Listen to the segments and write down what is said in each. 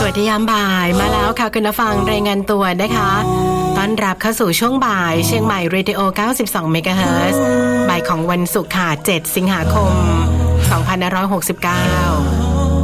วัสดียามบ่ายมาแล้วค่ะคุณผู้ฟังรายงานตัวนะคะต้อนรับเข้าสู่ช่วงบ่ายเชียงใหม่เรดิโอ92เมกะเฮิรตซ์บ่ายของวันศุกร์ค่ะ7สิงหาคม2569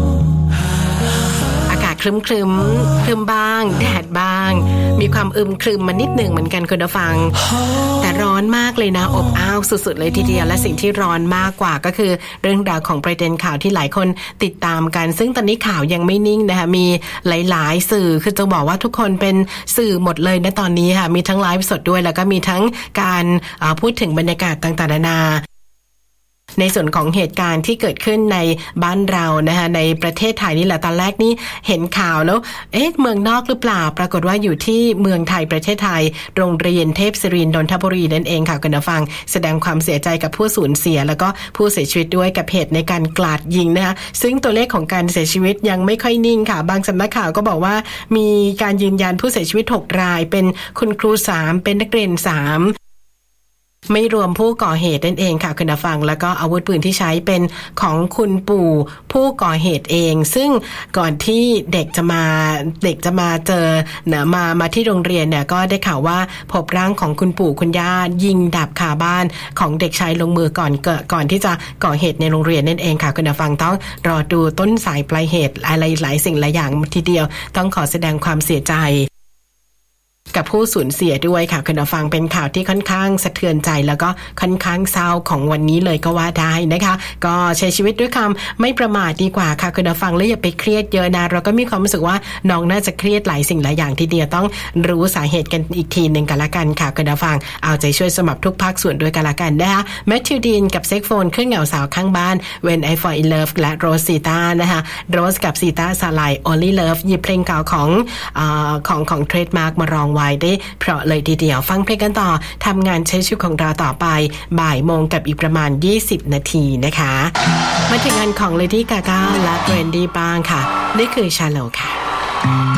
อากาศครึ้มครึ้มบ้างแดดบ้างมีความอึมครึมมานิดหนึ่งเหมือนกันคุณผู้ฟังแต่ร้อนมากเลยนะอบอ้าวสุดๆเลยทีเดียวและสิ่งที่ร้อนมากกว่าก็คือเรื่องราวของประเด็นข่าวที่หลายคนติดตามกันซึ่งตอนนี้ข่าวยังไม่นิ่งนะคะมีหลายๆสื่อคือจะบอกว่าทุกคนเป็นสื่อหมดเลยนะตอนนี้ค่ะมีทั้งไลฟ์สดด้วยแล้วก็มีทั้งการพูดถึงบรรยากาศต่างๆนานาในส่วนของเหตุการณ์ที่เกิดขึ้นในบ้านเรานะคะในประเทศไทยนี่แหละตอนแรกนี่เห็นข่าวแล้วเมืองนอกหรือเปล่าปรากฏว่าอยู่ที่เมืองไทยประเทศไทยโรงเรียนเทพศิรินทร์นนทบุรีนั่นเองค่ะคุณผู้ฟังแสดงความเสียใจกับผู้สูญเสียแล้วก็ผู้เสียชีวิตด้วยกับเหตุในการกราดยิงนะคะซึ่งตัวเลขของการเสียชีวิตยังไม่ค่อยนิ่งค่ะบางสำนักข่าวก็บอกว่ามีการยืนยันผู้เสียชีวิต6รายเป็นคุณครู3เป็นนักเรียน3ไม่รวมผู้ก่อเหตุนั่นเองค่ะคุณผู้ฟังแล้วก็อาวุธปืนที่ใช้เป็นของคุณปู่ผู้ก่อเหตุเองซึ่งก่อนที่เด็กจะมาเจอมาที่โรงเรียนเนี่ยก็ได้ข่าวว่าพบร่างของคุณปู่คุณย่ายิงดับคาบ้านของเด็กชายลงมือก่อนที่จะก่อเหตุในโรงเรียนนั่นเองค่ะคุณผู้ฟังต้องรอดูต้นสายปลายเหตุอะไรหลายสิ่งหลายอย่างทีเดียวต้องขอแสดงความเสียใจกับผู้สูญเสียด้วยค่ะคุณผู้ฟังเป็นข่าวที่ค่อนข้างสะเทือนใจแล้วก็ค่อนข้างเศร้าของวันนี้เลยก็ว่าได้นะคะก็ใช้ชีวิตด้วยคำไม่ประมาทดีกว่าค่ะคุณผู้ฟังและอย่าไปเครียดเยอะนะเราก็มีความรู้สึกว่าน้องน่าจะเครียดหลายสิ่งหลายอย่างทีเดียวต้องรู้สาเหตุกันอีกทีนึงกันละกันค่ะคุณผู้ฟังเอาใจช่วยสมัครทุกภาคส่วนด้วยกันละกันนะคะแมทธิวดีนกับเซ็กโฟนเครื่องเหงาสาวข้างบ้าน When I Fall in Love และโรสซีตานะคะโรสกับซีตาสลาย Only Love หยิบเพลงเก่าของเทรดมาร์กมาร้องไว้ได้เพราะเลยทีเดียวฟังเพลงกันต่อทำงานใช้ชีวิตของเราต่อไปบ่ายโมงกับอีกประมาณ20นาทีนะคะมาถึงงานของ Lady Gaga และ Brandy บ้างค่ะนี่คือ Shallow ค่ะ